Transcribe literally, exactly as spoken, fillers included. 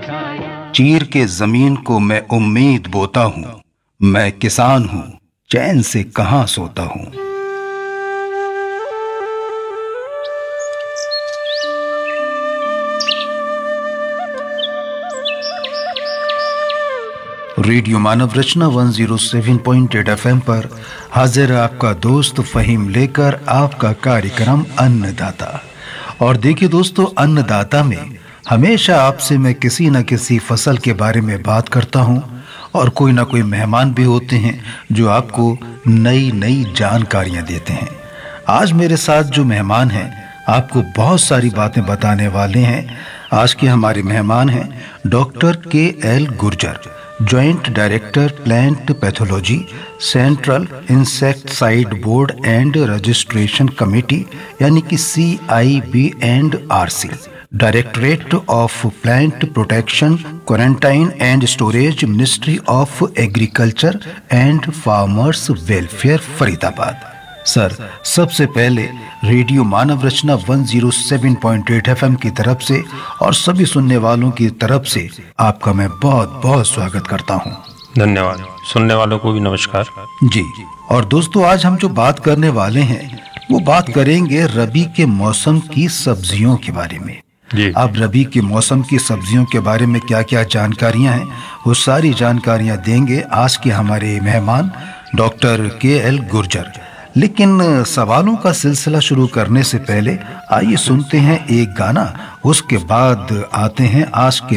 चीर के जमीन को मैं उम्मीद बोता हूँ, मैं किसान हूँ, चैन से कहाँ सोता हूँ। रेडियो मानव रचना एक सौ सात पॉइंट आठ एफएम पर हाजिर है आपका दोस्त फहीम लेकर आपका कार्यक्रम अन्नदाता। और देखिए दोस्तों, अन्नदाता में हमेशा आपसे मैं किसी न किसी फसल के बारे में बात करता हूं और कोई ना कोई मेहमान भी होते हैं जो आपको नई नई जानकारियां देते हैं। आज मेरे साथ जो मेहमान हैं आपको बहुत सारी बातें बताने वाले हैं। आज के हमारे मेहमान हैं डॉक्टर के L Gurjar, joint director plant pathology, central insecticide board and registration committee यानी कि सी आई B and R C, directorate of plant protection, quarantine and storage, ministry of agriculture and farmers welfare, Faridabad. Sir, सबसे पहले रेडियो मानव रचना एक सौ सात point आठ FM की तरफ से और सभी सुनने वालों की तरफ से आपका मैं बहुत बहुत स्वागत करता हूं। धन्यवाद। सुनने वालों को भी नमस्कार जी। और दोस्तों, आज हम जो बात करने वाले हैं वो बात करेंगे रबी के मौसम की सब्जियों के बारे में जी। अब रबी के मौसम की सब्जियों के बारे में क्या क्या जानकारियां हैं वो सारी जानकारियां देंगे आज के हमारे मेहमान डॉक्टर के एल गुर्जर। लेकिन सवालों का सिलसिला शुरू करने से पहले आइए सुनते हैं एक गाना, उसके बाद आते हैं आज के